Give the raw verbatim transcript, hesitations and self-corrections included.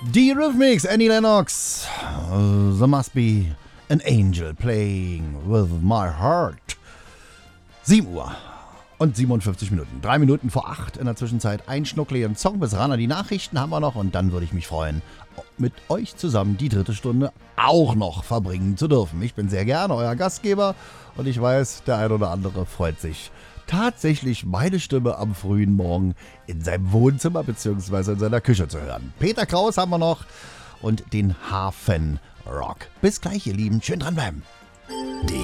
Die Rhythmics, Annie Lennox. Uh, there must be an angel playing with my heart. sieben Uhr und siebenundfünfzig Minuten. Drei Minuten vor acht in der Zwischenzeit. Ein schnuckligen Song bis ran an die Nachrichten haben wir noch. Und dann würde ich mich freuen, mit euch zusammen die dritte Stunde auch noch verbringen zu dürfen. Ich bin sehr gerne euer Gastgeber. Und ich weiß, der ein oder andere freut sich tatsächlich, meine Stimme am frühen Morgen in seinem Wohnzimmer bzw. in seiner Küche zu hören. Peter Kraus haben wir noch und den Hafenrock. Bis gleich, ihr Lieben. Schön dranbleiben. Die